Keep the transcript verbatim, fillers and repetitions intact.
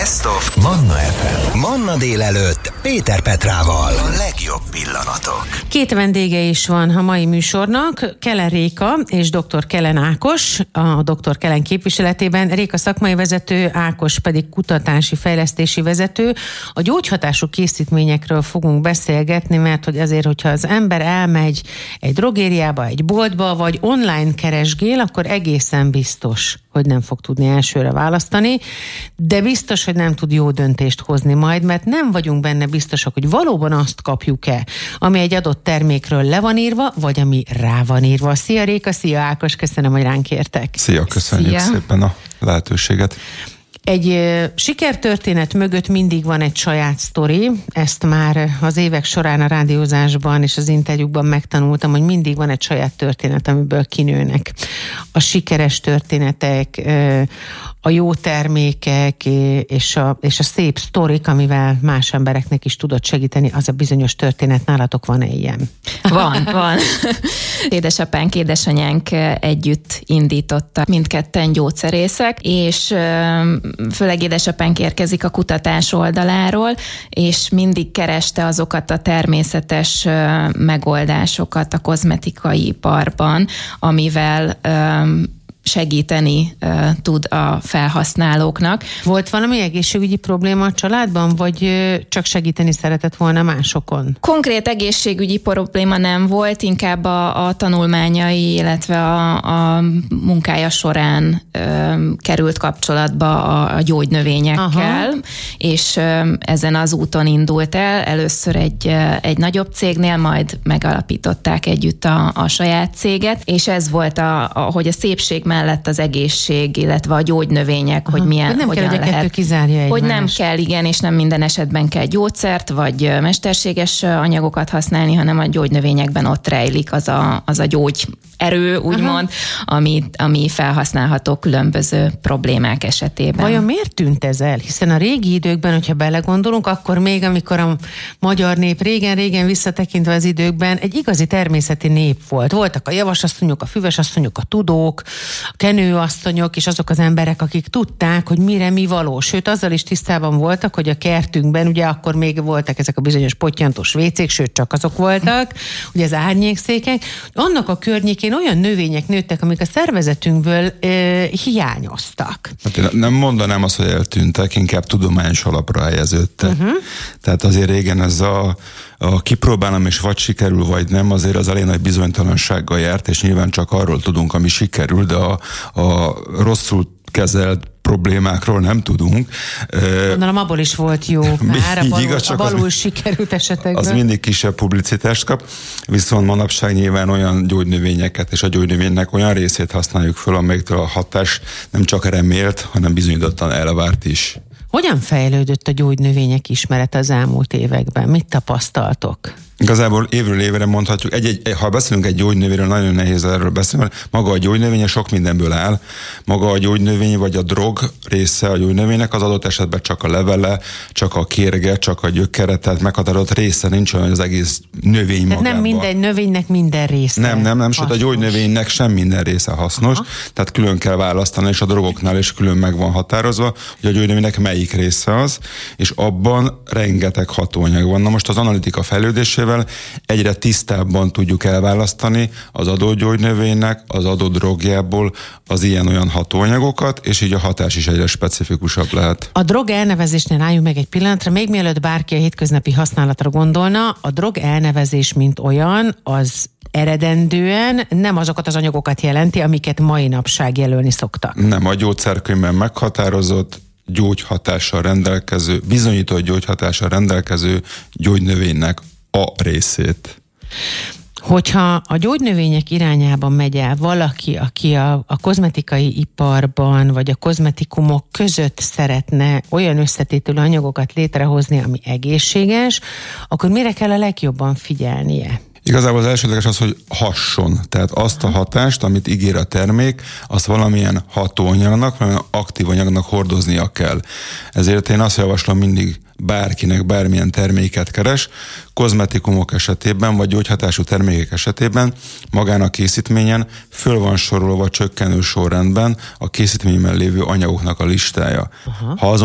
Best of Manna ef em. Manna délelőtt Péter Petrával. A legjobb pillanatok. Két vendége is van a mai műsornak, Kelen Réka és dr. Kelen Ákos, a dr. Kelen képviseletében. Réka szakmai vezető, Ákos pedig kutatási fejlesztési vezető. A gyógyhatású készítményekről fogunk beszélgetni, mert hogy azért, hogyha az ember elmegy egy drogériába, egy boltba, vagy online keresgél, akkor egészen biztos, hogy nem fog tudni elsőre választani, de biztos, hogy nem tud jó döntést hozni majd, mert nem vagyunk benne biztosak, hogy valóban azt kapjuk-e, ami egy adott termékről le van írva, vagy ami rá van írva. Szia Réka, szia Ákos, köszönöm, hogy ránk értek. Szia, köszönjük Szia. szépen a lehetőséget. Egy ö, sikertörténet mögött mindig van egy saját sztori, ezt már az évek során a rádiózásban és az interjúkban megtanultam, hogy mindig van egy saját történet, amiből kinőnek a sikeres történetek, ö, a jó termékek és a, és a szép sztorik, amivel más embereknek is tudod segíteni, az a bizonyos történet. Nálatok van-e ilyen? Van, van. Édesapánk, édesanyánk együtt indította, mindketten gyógyszerészek, és főleg édesapánk érkezik a kutatás oldaláról, és mindig kereste azokat a természetes megoldásokat a kozmetikai iparban, amivel segíteni uh, tud a felhasználóknak. Volt valami egészségügyi probléma a családban, vagy uh, csak segíteni szeretett volna másokon? Konkrét egészségügyi probléma nem volt, inkább a, a tanulmányai, illetve a, a munkája során uh, került kapcsolatba a, a gyógynövényekkel, Aha. és uh, ezen az úton indult el. Először egy, uh, egy nagyobb cégnél, majd megalapították együtt a, a saját céget, és ez volt, a, a, hogy a szépség mellett az egészség, illetve a gyógynövények, Aha. hogy milyen, hogy nem hogyan kell, hogy lehet. Kizárja hogy nem kell, igen, és nem minden esetben kell gyógyszert, vagy mesterséges anyagokat használni, hanem a gyógynövényekben ott rejlik az a, az a gyógy erő, úgymond, ami, ami felhasználható különböző problémák esetében. Vajon miért tűnt ez el? Hiszen a régi időkben, hogyha belegondolunk, akkor még, amikor a magyar nép régen-régen visszatekintve az időkben egy igazi természeti nép volt. Voltak a javasasszonyok, a füvesasszonyok, a tudók, a kenőasszonyok, és azok az emberek, akik tudták, hogy mire mi való. Sőt, azzal is tisztában voltak, hogy a kertünkben, ugye akkor még voltak ezek a bizonyos pottyantós vécék, sőt, csak azok voltak, ugye az árnyékszékek. Annak a környékén olyan növények nőttek, amik a szervezetünkből e, hiányoztak. Hát én nem mondanám azt, hogy eltűntek, inkább tudományos alapra helyeződtek. Uh-huh. Tehát azért régen ez a, a kipróbálom és vagy sikerül, vagy nem, azért az elég nagy bizonytalansággal járt, és nyilván csak arról tudunk, ami sikerül, de a, a rosszul kezelt problémákról nem tudunk. Gondolom, abból is volt jó már, a balul, igaz, a balul az, sikerült esetekben. Az mindig kisebb publicitást kap, viszont manapság nyilván olyan gyógynövényeket és a gyógynövénynek olyan részét használjuk föl, amelyiktől a hatás nem csak remélt, hanem bizonyítottan elvárt is. Hogyan fejlődött a gyógynövények ismerete az elmúlt években? Mit tapasztaltok? Igazából évről évre mondhatjuk, egy, egy, ha beszélünk egy gyógynövényről, nagyon nehéz erről beszélni, maga a gyógynövény sok mindenből áll. Maga a gyógynövény vagy a drog része a gyógynövénynek az adott esetben csak a levele, csak a kérge, csak a gyökere, tehát meghatározott része nincs olyan, hogy az egész növény magában. Tehát nem minden növénynek minden része. Nem, nem, nem, sőt a gyógynövénynek sem minden része hasznos, Aha. tehát külön kell választani, és a drogoknál is külön meg van határozva, hogy a gyógynövénynek melyik része az, és abban rengeteg hatóanyag van. Na most az analitika fejlődésével egyre tisztábban tudjuk elválasztani az adott gyógynövénynek, az adott drogjából az ilyen-olyan hatóanyagokat, és így a hatás is egyre specifikusabb lehet. A drog elnevezésnél álljunk meg egy pillanatra, még mielőtt bárki a hétköznapi használatra gondolna, a drog elnevezés mint olyan, az eredendően nem azokat az anyagokat jelenti, amiket mai napság jelölni szoktak. Nem, a gyógyszerkönyvben meghatározott, gyógyhatással rendelkező, bizonyított gyógyhatással rendelkező gyógynövénynek a részét. Hogyha a gyógynövények irányában megy el valaki, aki a, a kozmetikai iparban, vagy a kozmetikumok között szeretne olyan összetételű anyagokat létrehozni, ami egészséges, akkor mire kell a legjobban figyelnie? Igazából az elsődleges az, hogy hasson. Tehát azt a hatást, amit ígér a termék, azt valamilyen hatóanyagnak, valamilyen aktív anyagnak hordoznia kell. Ezért én azt javaslom mindig bárkinek bármilyen terméket keres, kozmetikumok esetében, vagy gyógyhatású termékek esetében magán a készítményen föl van sorolva csökkenő sorrendben a készítményben lévő anyagoknak a listája. Aha. Ha az